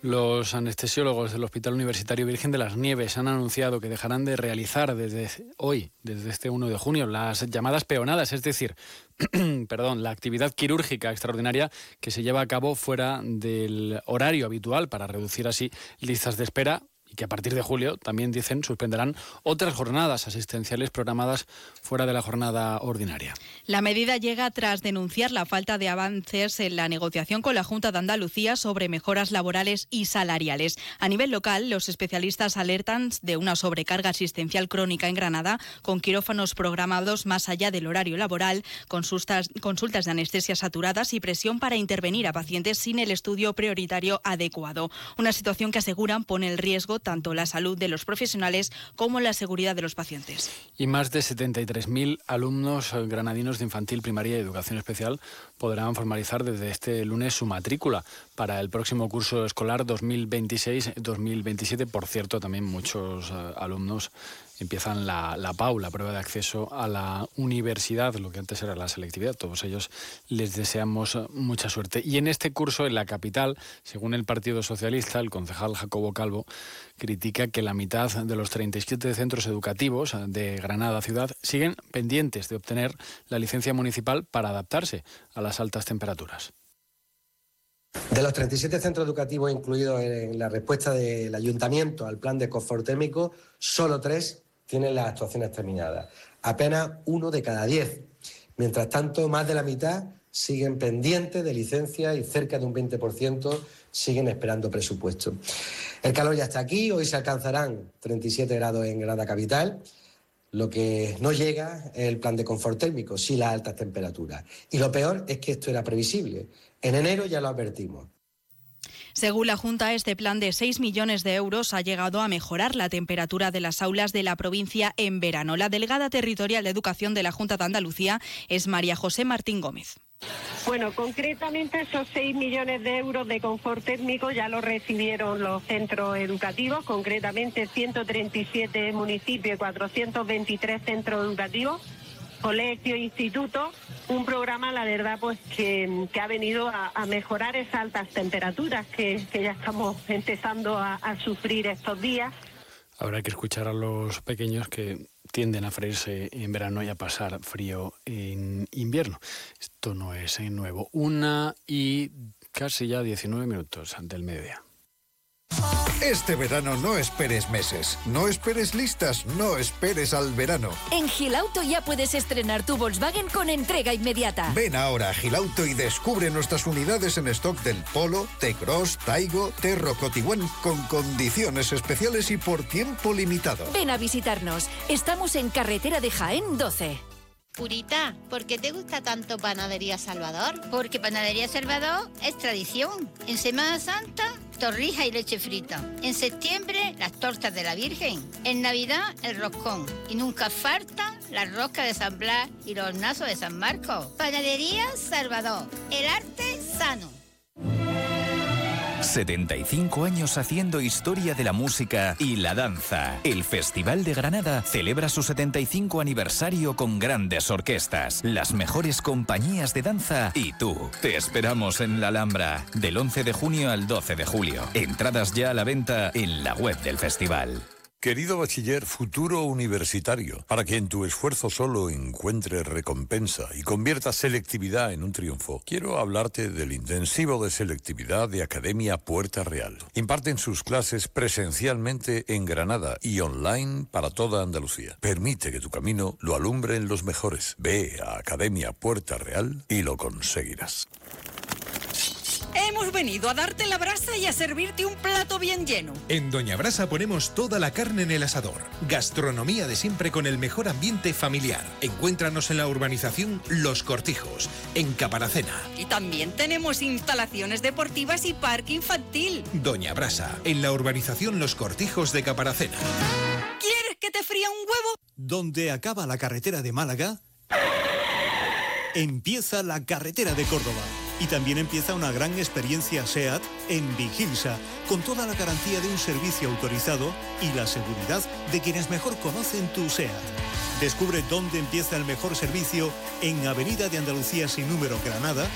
Los anestesiólogos del Hospital Universitario Virgen de las Nieves han anunciado que dejarán de realizar desde este 1 de junio, las llamadas peonadas, es decir, la actividad quirúrgica extraordinaria que se lleva a cabo fuera del horario habitual para reducir así listas de espera, y que a partir de julio, también dicen, suspenderán otras jornadas asistenciales programadas fuera de la jornada ordinaria. La medida llega tras denunciar la falta de avances en la negociación con la Junta de Andalucía sobre mejoras laborales y salariales. A nivel local, los especialistas alertan de una sobrecarga asistencial crónica en Granada, con quirófanos programados más allá del horario laboral, consultas de anestesia saturadas y presión para intervenir a pacientes sin el estudio prioritario adecuado. Una situación que aseguran pone en riesgo tanto la salud de los profesionales como la seguridad de los pacientes. Y más de 73.000 alumnos granadinos de infantil, primaria y educación especial podrán formalizar desde este lunes su matrícula para el próximo curso escolar 2026-2027. Por cierto, también muchos alumnos empiezan la PAU, la prueba de acceso a la universidad, lo que antes era la selectividad. Todos ellos les deseamos mucha suerte. Y en este curso, en la capital, según el Partido Socialista, el concejal Jacobo Calvo critica que la mitad de los 37 centros educativos de Granada ciudad siguen pendientes de obtener la licencia municipal para adaptarse a las altas temperaturas. De los 37 centros educativos incluidos en la respuesta del Ayuntamiento al plan de confort térmico, solo 3 tienen las actuaciones terminadas. Apenas 1 de cada 10. Mientras tanto, más de la mitad siguen pendientes de licencia y cerca de un 20% siguen esperando presupuesto. El calor ya está aquí, hoy se alcanzarán 37 grados en Granada capital. Lo que no llega es el plan de confort térmico, sí las altas temperaturas. Y lo peor es que esto era previsible. En enero ya lo advertimos. Según la Junta, este plan de 6 millones de euros ha llegado a mejorar la temperatura de las aulas de la provincia en verano. La delegada territorial de Educación de la Junta de Andalucía es María José Martín Gómez. Bueno, concretamente esos 6 millones de euros de confort térmico ya lo recibieron los centros educativos, concretamente 137 municipios y 423 centros educativos, colegios, institutos. Un programa, la verdad, pues que ha venido a mejorar esas altas temperaturas que ya estamos empezando a sufrir estos días. Habrá que escuchar a los pequeños que tienden a freírse en verano y a pasar frío en invierno. Esto no es nuevo. 1:19 del mediodía. Este verano no esperes meses, no esperes listas, no esperes al verano. En Gilauto ya puedes estrenar tu Volkswagen con entrega inmediata. Ven ahora a Gilauto y descubre nuestras unidades en stock del Polo, T-Cross, Taigo, T-Roc o Tiguan con condiciones especiales y por tiempo limitado. Ven a visitarnos. Estamos en Carretera de Jaén 12. Purita, ¿por qué te gusta tanto Panadería Salvador? Porque Panadería Salvador es tradición. En Semana Santa, torrijas y leche frita. En septiembre, las tortas de la Virgen. En Navidad, el roscón. Y nunca faltan las roscas de San Blas y los hornazos de San Marcos. Panadería Salvador, el arte sano. 75 años haciendo historia de la música y la danza. El Festival de Granada celebra su 75 aniversario con grandes orquestas, las mejores compañías de danza y tú. Te esperamos en la Alhambra, del 11 de junio al 12 de julio. Entradas ya a la venta en la web del festival. Querido bachiller, futuro universitario, para que en tu esfuerzo solo encuentres recompensa y conviertas selectividad en un triunfo, quiero hablarte del intensivo de selectividad de Academia Puerta Real. Imparten sus clases presencialmente en Granada y online para toda Andalucía. Permite que tu camino lo alumbren los mejores. Ve a Academia Puerta Real y lo conseguirás. Hemos venido a darte la brasa y a servirte un plato bien lleno. En Doña Brasa ponemos toda la carne en el asador. Gastronomía de siempre con el mejor ambiente familiar. Encuéntranos en la urbanización Los Cortijos, en Caparacena. Y también tenemos instalaciones deportivas y parque infantil. Doña Brasa, en la urbanización Los Cortijos de Caparacena. ¿Quieres que te fría un huevo? Donde acaba la carretera de Málaga, empieza la carretera de Córdoba. Y también empieza una gran experiencia SEAT en Vigilsa, con toda la garantía de un servicio autorizado y la seguridad de quienes mejor conocen tu SEAT. Descubre dónde empieza el mejor servicio en Avenida de Andalucía sin número, Granada,